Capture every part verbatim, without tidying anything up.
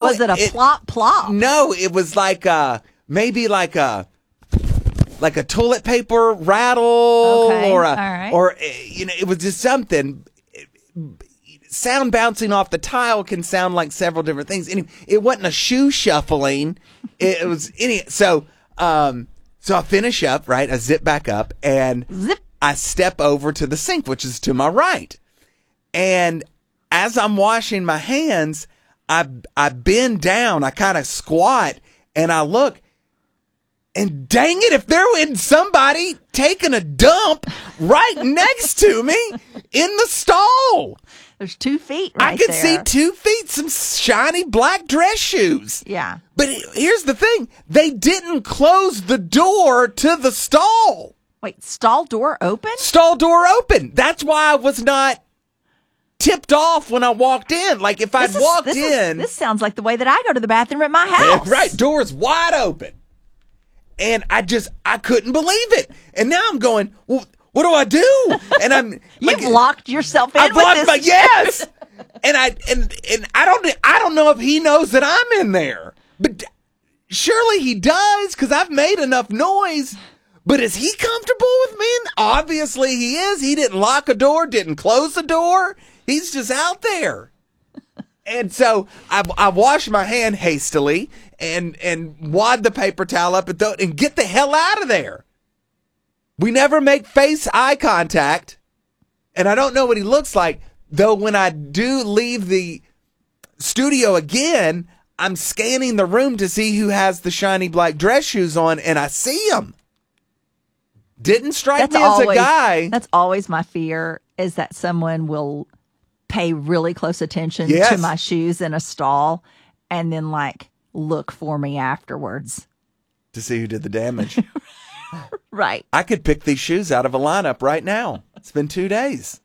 was it a it, plop plop? No, it was like uh maybe like a like a toilet paper rattle, okay, or a, all right. or you know, it was just something. Sound bouncing off the tile can sound like several different things. Anyway, it wasn't a shoe shuffling. It, it was any so. Um, so I finish up, right? I zip back up and Zip. I step over to the sink, which is to my right. And as I'm washing my hands, I I bend down, I kind of squat, and I look. And dang it, if there was somebody taking a dump right next to me in the stall. There's two feet right I could there. see two feet, some shiny black dress shoes. Yeah. But here's the thing. They didn't close the door to the stall. Wait, stall door open? Stall door open. That's why I was not tipped off when I walked in. Like if I'd This is- walked this is- in. this sounds like the way that I go to the bathroom at my house. Right, door's wide open. And I just, I couldn't believe it. And now I'm going, well, what do I do? And I'm You've like, locked yourself in I've with locked this. my, yes. And I, and, and I don't, I don't know if he knows that I'm in there, but surely he does, because I've made enough noise. But is he comfortable with me? Obviously he is. He didn't lock a door, didn't close the door. He's just out there. And so I, I washed my hand hastily and and wad the paper towel up and, th- and get the hell out of there. We never make face eye contact, and I don't know what he looks like, though when I do leave the studio again, I'm scanning the room to see who has the shiny black dress shoes on, and I see him. Didn't strike That's me always, as a guy. That's always my fear, is that someone will pay really close attention Yes. to my shoes in a stall and then like look for me afterwards. To see who did the damage. Right. I could pick these shoes out of a lineup right now. It's been two days.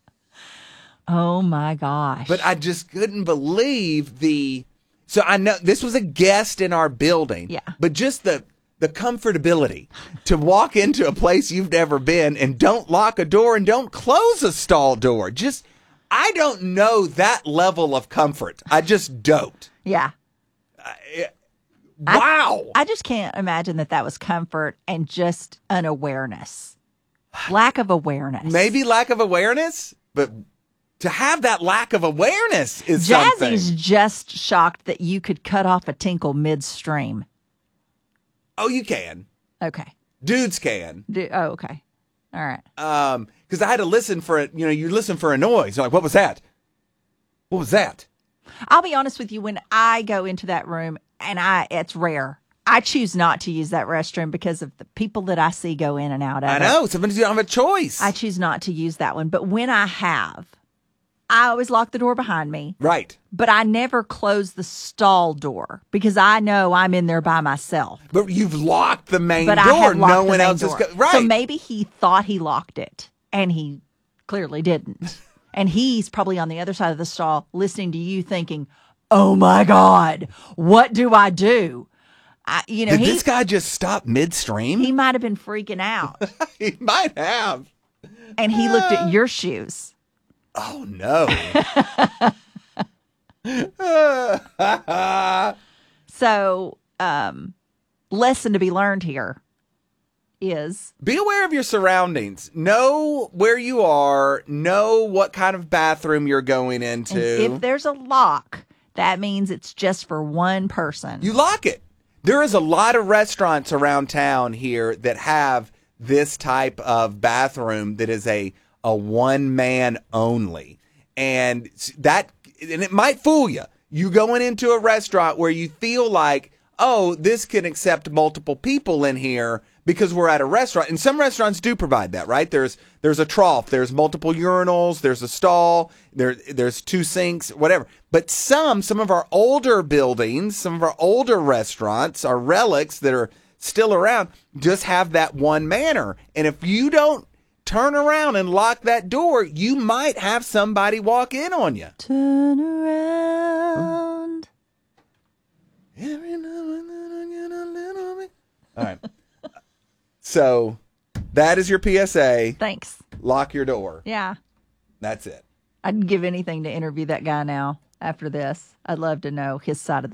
Oh my gosh. But I just couldn't believe the... So I know this was a guest in our building. Yeah. But just the the comfortability to walk into a place you've never been and don't lock a door and don't close a stall door. Just, I don't know that level of comfort. I just don't. Yeah. Wow. I, I just can't imagine that that was comfort and just an awareness. Lack of awareness. Maybe lack of awareness, but to have that lack of awareness is Jazzy's something. just shocked that you could cut off a tinkle midstream. Oh, you can. Okay. Dudes can. Do, oh, okay. All right. Um, because I had to listen for it. You know, you listen for a noise. You're like, what was that? What was that? I'll be honest with you. When I go into that room, and I, it's rare. I choose not to use that restroom because of the people that I see go in and out of I it. know. Sometimes you don't have a choice. I choose not to use that one. But when I have, I always lock the door behind me. Right. But I never close the stall door because I know I'm in there by myself. But you've locked the main But I door. have locked No the one main else door. is. Go- right. So maybe he thought he locked it, and he clearly didn't. And he's probably on the other side of the stall listening to you thinking, oh, my God, what do I do? I, you know, Did he, this guy just stop midstream? he might have been freaking out. He might have. And he looked at your shoes. Oh, no. So, um, lesson to be learned here is Be aware of your surroundings. Know where you are. Know what kind of bathroom you're going into. if there's a lock, that means it's just for one person. You lock it. There is a lot of restaurants around town here that have this type of bathroom that is a, a one man only. And that, and it might fool you. You going into a restaurant where you feel like, oh, this can accept multiple people in here because we're at a restaurant. And some restaurants do provide that, right? There's there's a trough, there's multiple urinals, there's a stall, there there's two sinks, whatever. But some, some of our older buildings, some of our older restaurants, our relics that are still around, just have that one manner. And if you don't turn around and lock that door, you might have somebody walk in on you. Turn around. Every now and then I get a little bit. All right. So that is your P S A. Thanks. Lock your door. Yeah. That's it. I'd give anything to interview that guy now after this. I'd love to know his side of the